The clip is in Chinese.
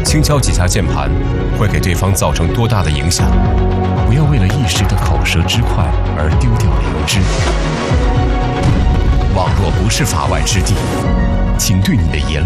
轻敲几下键盘会给对方造成多大的影响。不要为了一时的口舌之快而丢掉良知。网络不是法外之地，请对你的言